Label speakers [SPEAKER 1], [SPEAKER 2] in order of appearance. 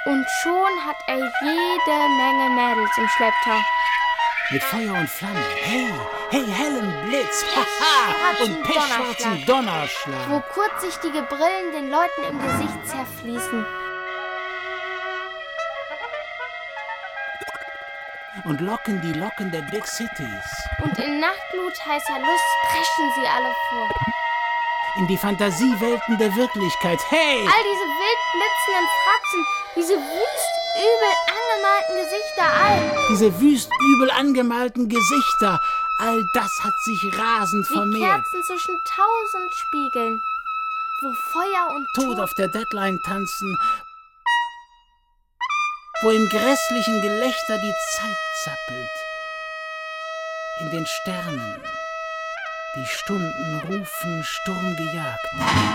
[SPEAKER 1] Und schon hat er jede Menge Mädels im Schlepptau.
[SPEAKER 2] Mit Feuer und Flamme. Hey, hellen Blitz. Haha. Und pechschwarzen Donnerschlag.
[SPEAKER 1] Wo kurzsichtige Brillen den Leuten im Gesicht zerfließen.
[SPEAKER 2] Und locken die Locken der Big Cities.
[SPEAKER 1] Und in Nachtglut heißer Lust preschen sie alle vor.
[SPEAKER 2] In die Fantasiewelten der Wirklichkeit. Hey!
[SPEAKER 1] All diese wild blitzenden Fratzen, diese wüst übel angemalten Gesichter,
[SPEAKER 2] Diese wüst übel angemalten Gesichter, all das hat sich rasend
[SPEAKER 1] wie
[SPEAKER 2] vermehrt.
[SPEAKER 1] Kerzen zwischen 1000 Spiegeln, wo Feuer und
[SPEAKER 2] Tod auf der Deadline tanzen, wo im grässlichen Gelächter die Zeit zappelt. In den Sternen, die Stunden rufen sturmgejagt.